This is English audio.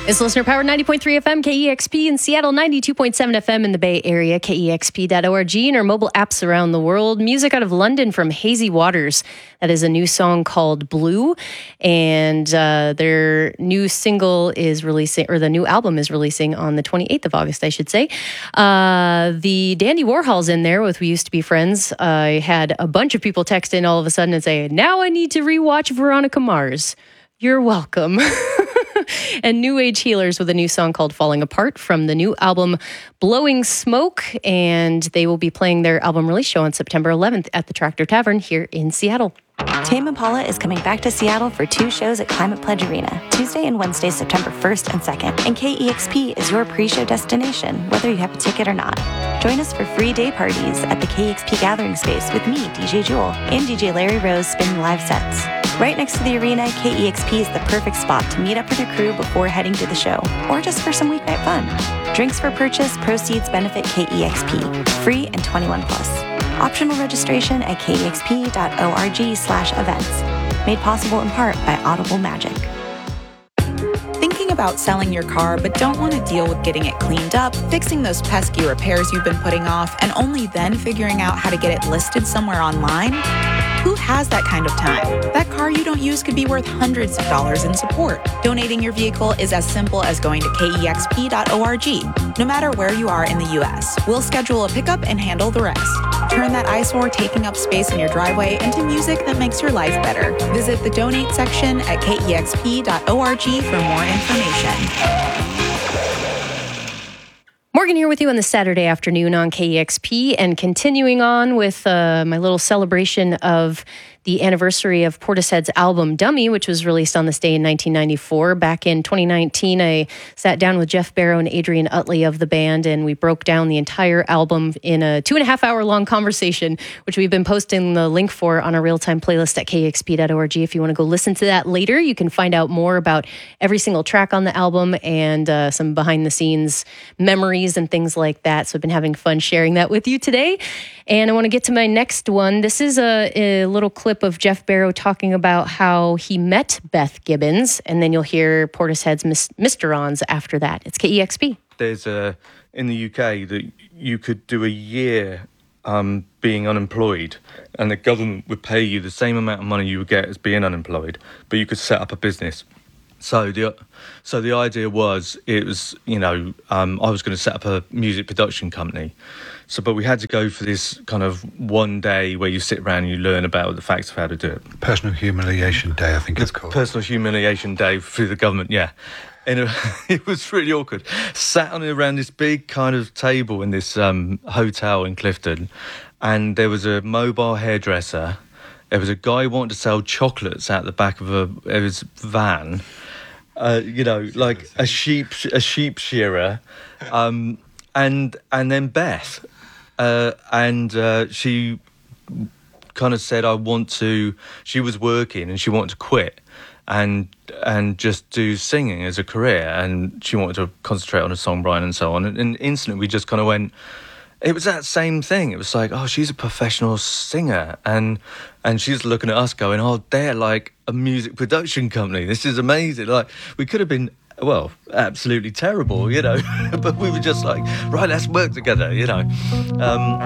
It's listener powered 90.3 FM, KEXP in Seattle, 92.7 FM in the Bay Area, KEXP.org, and our mobile apps around the world. Music out of London from Hazy Waters. That is a new song called Blue. And their new single is releasing, or the new album is releasing on the 28th of August, I should say. The Dandy Warhol's in there with We Used to Be Friends. I had a bunch of people text in all of a sudden and say, now I need to rewatch Veronica Mars. You're welcome. And New Age Healers with a new song called Falling Apart from the new album Blowing Smoke. And they will be playing their album release show on September 11th at the Tractor Tavern here in Seattle. Tame Impala is coming back to Seattle for 2 shows at Climate Pledge Arena, Tuesday and Wednesday, September 1st and 2nd. And KEXP is your pre-show destination, whether you have a ticket or not. Join us for free day parties at the KEXP Gathering Space with me, DJ Jewel, and DJ Larry Rose spinning live sets. Right next to the arena, KEXP is the perfect spot to meet up with your crew before heading to the show, or just for some weeknight fun. Drinks for purchase, proceeds benefit KEXP. Free and 21 plus. Optional registration at kexp.org/events. Made possible in part by Audible Magic. Thinking about selling your car but don't want to deal with getting it cleaned up, fixing those pesky repairs you've been putting off, and only then figuring out how to get it listed somewhere online? Who has that kind of time? That car you don't use could be worth hundreds of dollars in support. Donating your vehicle is as simple as going to kexp.org. No matter where you are in the U.S., we'll schedule a pickup and handle the rest. Turn that eyesore taking up space in your driveway into music that makes your life better. Visit the donate section at kexp.org for more information. Morgan here with you on the Saturday afternoon on KEXP, and continuing on with my little celebration of the anniversary of Portishead's album Dummy, which was released on this day in 1994. Back in 2019, I sat down with Jeff Barrow and Adrian Utley of the band, and we broke down the entire album in a 2.5-hour long conversation, which we've been posting the link for on our real-time playlist at kexp.org. If you want to go listen to that later, you can find out more about every single track on the album and some behind-the-scenes memories and things like that. So I've been having fun sharing that with you today. And I want to get to my next one. This is a little clip of Jeff Barrow talking about how he met Beth Gibbons, and then you'll hear Portishead's Mr. Ons after that. It's KEXP. There's in the UK that you could do a year being unemployed, and the government would pay you the same amount of money you would get as being unemployed, but you could set up a business. So the idea was, I was going to set up a music production company. But we had to go for this kind of one day where you sit around and you learn about the facts of how to do it. Personal Humiliation Day, I think it's called. Personal Humiliation Day through the government, yeah. And it was really awkward. Sat around this big kind of table in this hotel in Clifton, and there was a mobile hairdresser. There was a guy who wanted to sell chocolates out the back of his van. Like a sheep shearer, and then Beth, she kind of said, she was working and she wanted to quit and just do singing as a career, and she wanted to concentrate on her songwriting and so on. And instantly we just kind of went, it was that same thing. It was like, oh, she's a professional singer, and she's looking at us going, oh, they're like a music production company. This is amazing. Like, we could have been, well, absolutely terrible, but we were just like, right, let's work together,